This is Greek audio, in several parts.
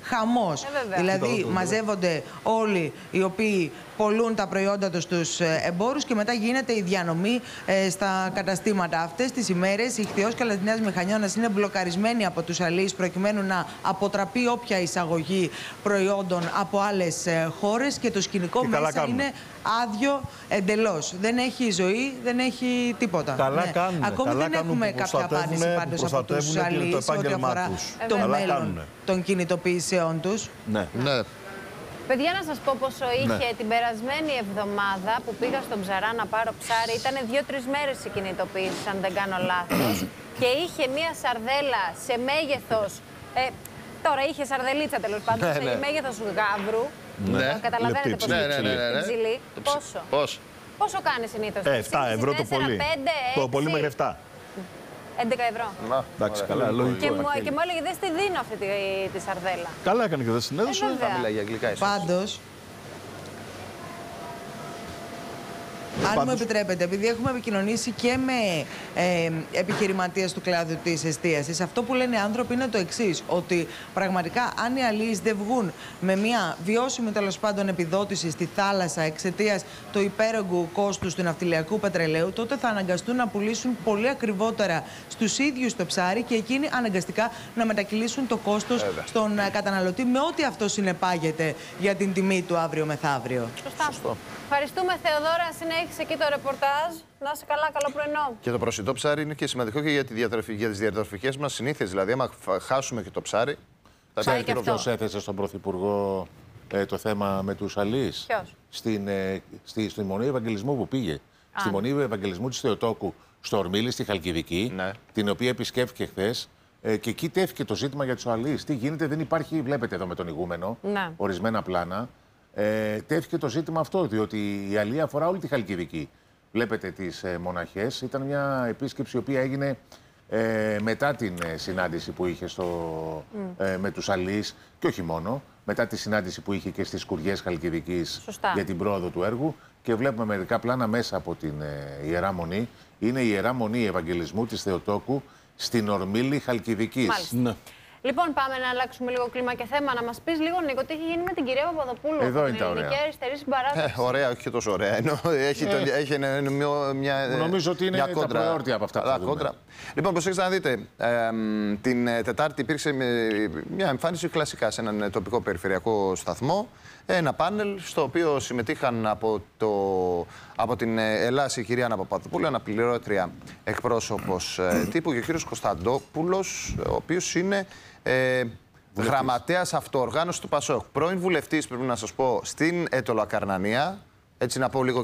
χαμός. Δηλαδή μαζεύονται όλοι οι οποίοι πολλούν τα προϊόντα τους στους εμπόρους και μετά γίνεται η διανομή στα καταστήματα. Αυτές τις ημέρες η Ιχθυόσκαλα της Νέας Μηχανιώνας είναι μπλοκαρισμένη από τους αλείς προκειμένου να αποτραπεί όποια εισαγωγή προϊόντων από άλλες χώρες και το σκηνικό μέσα είναι άδειο εντελώς. Δεν έχει ζωή, δεν έχει τίποτα. Ακόμη δεν έχουμε κάποια απάντηση πάντως από τους αλείς ό,τι αφορά το μέλλον των κινητοποιήσεών τους. Παιδιά, να σας πω πόσο είχε την περασμένη εβδομάδα που πήγα στον Ψαρά να πάρω ψάρι. Ήταν 2-3 μέρες οι κινητοποιήσεις, αν δεν κάνω λάθος. Και είχε μία σαρδέλα σε μέγεθος. Τώρα είχε σαρδελίτσα τέλος πάντων, σε μέγεθος γάβρου. Καταλαβαίνετε πώς είναι ψηλή. Πόσο κάνει συνήθως? 7 ευρώ το πολύ. Το πολύ μέχρι 7. 11 ευρώ. Εντάξει, καλά, λογικό. Και μου έλεγε δεν στη δίνω αυτή τη σαρδέλα. Καλά έκανε και δεν στην έδωσε. Πάντως, αν μου επιτρέπετε, επειδή έχουμε επικοινωνήσει και με επιχειρηματίες του κλάδου της εστίασης, αυτό που λένε οι άνθρωποι είναι το εξής, ότι πραγματικά αν οι αλείς δεν βγουν με μια βιώσιμη τέλος πάντων επιδότηση στη θάλασσα εξαιτίας του υπέρογκου κόστους του ναυτιλιακού πετρελαίου, τότε θα αναγκαστούν να πουλήσουν πολύ ακριβότερα στους ίδιους το ψάρι και εκείνοι αναγκαστικά να μετακυλήσουν το κόστος στον καταναλωτή με ό,τι αυτό συνεπάγεται για την τιμή του αύριο μεθαύριο. Σωστό. Ευχαριστούμε, Θεοδόρα. Συνέχισε εκεί το ρεπορτάζ. Να είσαι καλά, καλό πρωινό. Και το προσιτό ψάρι είναι και σημαντικό και για τις διατροφικές μας συνήθειες. Δηλαδή, άμα χάσουμε και το ψάρι. Ξέρετε ποιος έθεσε στον Πρωθυπουργό το θέμα με τους αλείς? Ποιος? Στη Μονή Ευαγγελισμού που πήγε. Στη Μονή Ευαγγελισμού της Θεοτόκου, στο Ορμίλι, στη Χαλκιδική, την οποία επισκέφθηκε χθες. Και εκεί τέθηκε το ζήτημα για τους αλείς. Τι γίνεται, δεν υπάρχει, βλέπετε εδώ με τον ηγούμενο, ορισμένα πλάνα. Τέθηκε το ζήτημα αυτό, διότι η αλεία αφορά όλη τη Χαλκιδική. Βλέπετε τις μοναχές. Ήταν μια επίσκεψη η οποία έγινε μετά την συνάντηση που είχε με τους αλείς και όχι μόνο. Μετά τη συνάντηση που είχε και στις Σκουριές Χαλκιδικής για την πρόοδο του έργου. Και βλέπουμε μερικά πλάνα μέσα από την Ιερά Μονή. Είναι η Ιερά Μονή Ευαγγελισμού της Θεοτόκου στην Ορμίλη Χαλκιδικής. Λοιπόν, πάμε να αλλάξουμε λίγο κλίμα και θέμα. Να μας πεις λίγο, Νίκο, τι έχει γίνει με την κυρία Παπαδοπούλου. Εδώ είναι τα ωραία. Ελληνική αριστερή συμπαράσταση. Ωραία, όχι και τόσο ωραία. Έχει μια. Νομίζω ότι είναι τα προεόρτια από αυτά που θα. Λοιπόν, προσέξτε να δείτε. Την Τετάρτη υπήρξε μια εμφάνιση κλασικά σε έναν τοπικό περιφερειακό σταθμό. Ένα πάνελ στο οποίο συμμετείχαν από την Ελλάδα η κυρία Άννα Παπαδοπούλου, αναπληρώτρια εκπρόσωπος τύπου, και ο κύριος Κωνσταντόπουλος, ο οποίος είναι γραμματέας αυτοοργάνωσης του ΠΑΣΟΚ. Πρώην βουλευτής, πρέπει να σας πω, στην Αιτωλοακαρνανία. Έτσι να πω λίγο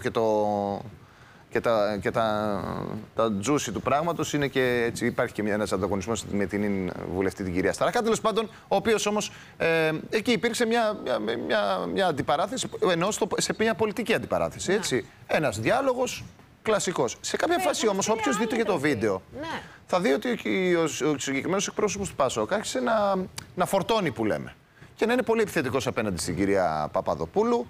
και τα τζούσι του πράγματος. Είναι και έτσι, υπάρχει και ένας ανταγωνισμός με την βουλευτή την κυρία Σταρακά. Τέλος πάντων, ο οποίος όμως εκεί υπήρξε μια αντιπαράθεση, ενώ σε μια πολιτική αντιπαράθεση. Έτσι. Ένας διάλογος κλασικός. Σε κάποια φάση όμως, όποιος δει και το βίντεο, θα δει ότι ο συγκεκριμένος εκπρόσωπος του ΠΑΣΟΚ άρχισε να φορτώνει, που λέμε, και να είναι πολύ επιθετικός απέναντι στην κυρία Παπαδοπούλου.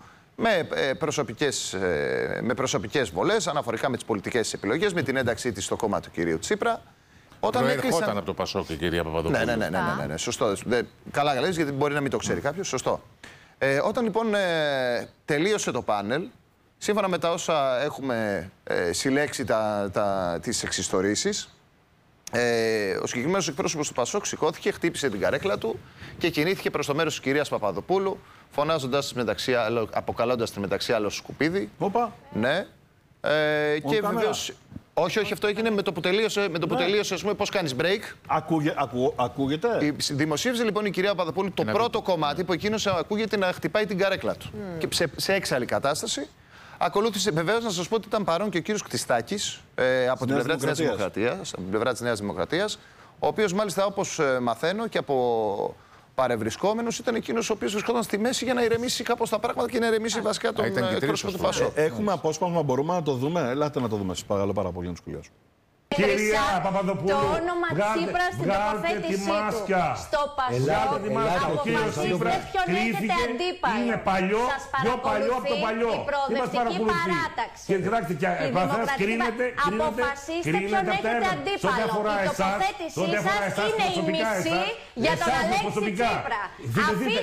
Με προσωπικές βολές αναφορικά με τις πολιτικές επιλογές, με την ένταξή της στο κόμμα του κυρίου Τσίπρα. Προερχόταν από το ΠΑΣΟΚ η κυρία Παπαδοπούλου. Ναι, σωστό. Καλά λες, γιατί μπορεί να μην το ξέρει κάποιος. Σωστό. Όταν λοιπόν τελείωσε το πάνελ, σύμφωνα με τα όσα έχουμε συλλέξει τις εξιστορήσεις, ο συγκεκριμένος εκπρόσωπος του ΠΑΣΟΚ σηκώθηκε, χτύπησε την καρέκλα του και κινήθηκε προς το μέρος της κυρίας Παπαδοπούλου, φωνάζοντας αποκαλώντας την μεταξύ άλλων σκουπίδι. Ναι. Και βεβαίως. Όχι, αυτό έγινε με το που τελείωσε, ας πούμε, πώς κάνεις break. Ακούγεται. Δημοσίευσε λοιπόν η κυρία Παπαδοπούλου το πρώτο κομμάτι που εκείνος ακούγεται να χτυπάει την καρέκλα του. Και σε έξαλλη κατάσταση. Ακολούθησε, βεβαίως, να σας πω ότι ήταν παρόν και ο κύριος Κτιστάκης από την πλευρά της Νέας Δημοκρατίας, από την πλευρά της Νέας Δημοκρατίας, ο οποίος μάλιστα, όπως μαθαίνω και από παρευρισκόμενος, ήταν εκείνος ο οποίος βρισκόταν στη μέση για να ηρεμήσει κάπως τα πράγματα και να ηρεμήσει βασικά τον εκπρόσωπο του ΠΑΣΟΚ. Έχουμε απόσπασμα, μπορούμε να το δούμε. Ελάτε να το δούμε, σας παρακαλώ πάρα πολύ, να σχολιάσουμε. Κυρία Παπαδοπούλου, το όνομα Τσίπρα στην τοποθέτησή του. Στο ΠΑΣΟΚ αποφασίστε ποιον έχετε αντίπαλο. Είναι παλιό, πιο παλιό από το παλιό. Η προοδευτική παράταξη. Και κοιτάξτε, και κρίνεται. Αποφασίστε ποιον έχετε αντίπαλο. Η τοποθέτησή σας είναι η μισή για τον Αλέξη Τσίπρα.